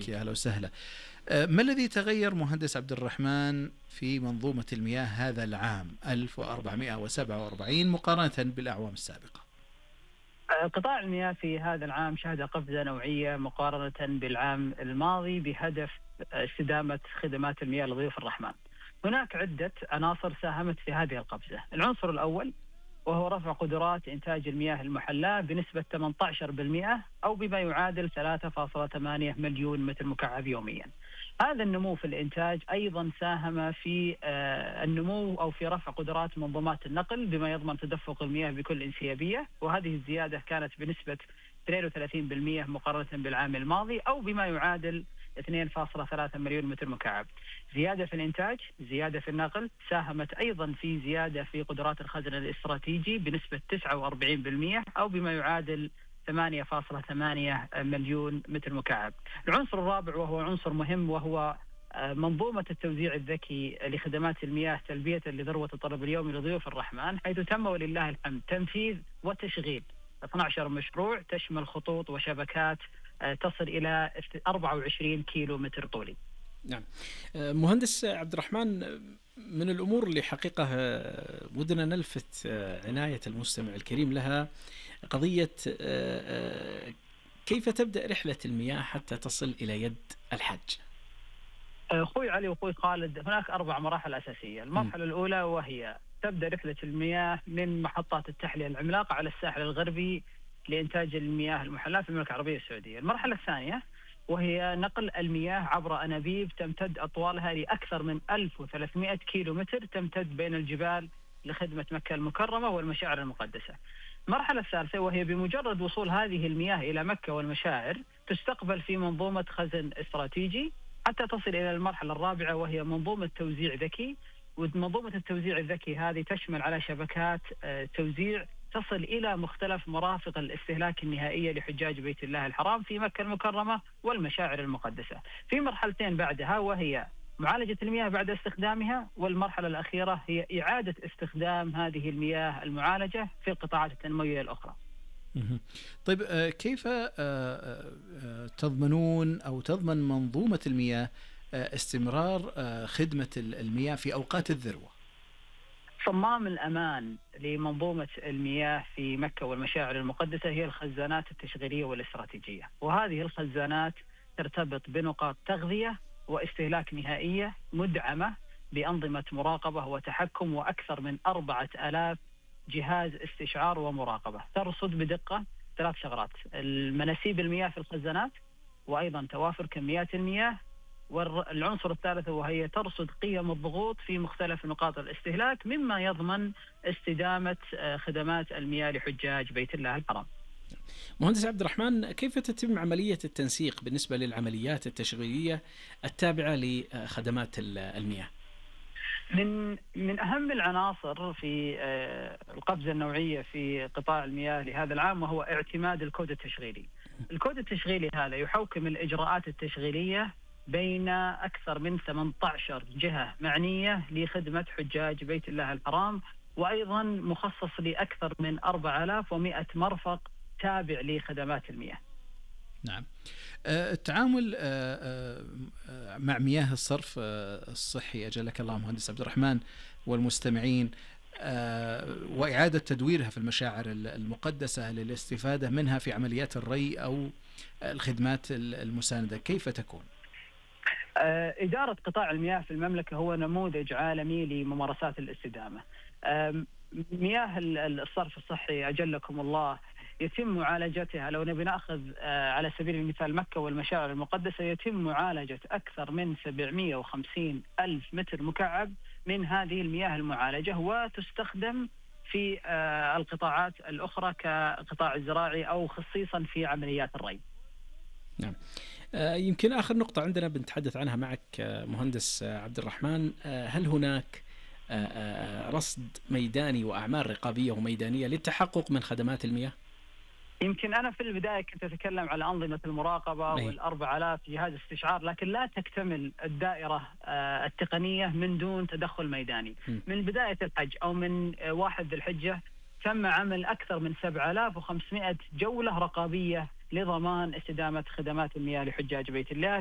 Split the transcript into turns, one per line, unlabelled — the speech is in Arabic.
بك، يا أهلا وسهلا. ما الذي تغير مهندس عبد الرحمن في منظومة المياه هذا العام 1447 مقارنة بالأعوام السابقة؟
قطاع المياه في هذا العام شهد قفزة نوعية مقارنة بالعام الماضي بهدف استدامة خدمات المياه لضيوف الرحمن. هناك عدة عناصر ساهمت في هذه القفزة. العنصر الأول وهو رفع قدرات إنتاج المياه المحلاة بنسبة 18% أو بما يعادل 3.8 مليون متر مكعب يوميا. هذا النمو في الإنتاج أيضا ساهم في النمو أو في رفع قدرات منظومات النقل بما يضمن تدفق المياه بكل انسيابية، وهذه الزيادة كانت بنسبة 32% مقارنة بالعام الماضي أو بما يعادل 2.3 مليون متر مكعب. زيادة في الإنتاج، زيادة في النقل، ساهمت أيضا في زيادة في قدرات الخزن الاستراتيجي بنسبة 49% أو بما يعادل 8.8 مليون متر مكعب. العنصر الرابع وهو عنصر مهم وهو منظومة التوزيع الذكي لخدمات المياه تلبية لذروة الطلب اليومي لضيوف الرحمن، حيث تم ولله الحمد تنفيذ وتشغيل 12 مشروع تشمل خطوط وشبكات تصل إلى 24 كيلو متر طولي.
نعم. مهندس عبد الرحمن، من الأمور اللي حقيقة ودنا نلفت عناية المستمع الكريم لها قضية كيف تبدأ رحلة المياه حتى تصل إلى يد الحج؟
أخوي علي وأخوي خالد، هناك 4 مراحل أساسية. المرحلة الأولى وهي تبدأ رحلة المياه من محطات التحلية العملاقة على الساحل الغربي لإنتاج المياه المحلاة في المملكة العربية السعودية. المرحلة الثانية وهي نقل المياه عبر أنابيب تمتد أطوالها لأكثر من 1300 كيلو متر تمتد بين الجبال لخدمة مكة المكرمة والمشاعر المقدسة. المرحلة الثالثة وهي بمجرد وصول هذه المياه إلى مكة والمشاعر تستقبل في منظومة خزن استراتيجي حتى تصل إلى المرحلة الرابعة وهي منظومة توزيع ذكي. ومنظومة التوزيع الذكي هذه تشمل على شبكات توزيع تصل إلى مختلف مرافق الاستهلاك النهائية لحجاج بيت الله الحرام في مكة المكرمة والمشاعر المقدسة. في مرحلتين بعدها وهي معالجة المياه بعد استخدامها، والمرحلة الأخيرة هي إعادة استخدام هذه المياه المعالجة في القطاعات التنموية الأخرى.
طيب، كيف تضمنون أو تضمن منظومة المياه استمرار خدمة المياه في أوقات الذروة؟
صمام الأمان لمنظومة المياه في مكة والمشاعر المقدسة هي الخزانات التشغيلية والاستراتيجية، وهذه الخزانات ترتبط بنقاط تغذية واستهلاك نهائية مدعمة بأنظمة مراقبة وتحكم وأكثر من 4000 جهاز استشعار ومراقبة. ترصد بدقة 3 شغلات: المناسيب المياه في الخزانات، وأيضا توافر كميات المياه، والعنصر الثالث وهي ترصد قيم الضغوط في مختلف نقاط الاستهلاك مما يضمن استدامة خدمات المياه لحجاج بيت الله الحرام.
مهندس عبد الرحمن، كيف تتم عملية التنسيق بالنسبة للعمليات التشغيلية التابعة لخدمات المياه؟
من أهم العناصر في القفزة النوعية في قطاع المياه لهذا العام وهو اعتماد الكود التشغيلي. الكود التشغيلي هذا يحوكم الإجراءات التشغيلية بين أكثر من 18 جهة معنية لخدمة حجاج بيت الله الحرام، وأيضا مخصص لأكثر من 4100 مرفق تابع لخدمات المياه.
نعم. التعامل مع مياه الصرف الصحي أجلك الله مهندس عبد الرحمن والمستمعين، وإعادة تدويرها في المشاعر المقدسة للاستفادة منها في عمليات الري أو الخدمات المساندة، كيف تكون؟
إدارة قطاع المياه في المملكة هو نموذج عالمي لممارسات الاستدامة. مياه الصرف الصحي أجلكم الله يتم معالجتها، لو نبي نأخذ على سبيل المثال مكة والمشاعر المقدسة، يتم معالجة أكثر من 750 ألف متر مكعب من هذه المياه المعالجة، وتستخدم في القطاعات الأخرى كقطاع الزراعي أو خصيصا في عمليات الري.
نعم. يمكن آخر نقطة عندنا بنتحدث عنها معك مهندس عبد الرحمن، هل هناك رصد ميداني وأعمال رقابية وميدانية للتحقق من خدمات المياه؟
يمكن أنا في البداية كنت أتكلم على أنظمة المراقبة وال4000 جهاز استشعار، لكن لا تكتمل الدائرة التقنية من دون تدخل ميداني. من بداية الحج أو من 1 ذي الحجة تم عمل أكثر من 7500 جولة رقابية لضمان استدامة خدمات المياه لحجاج بيت الله.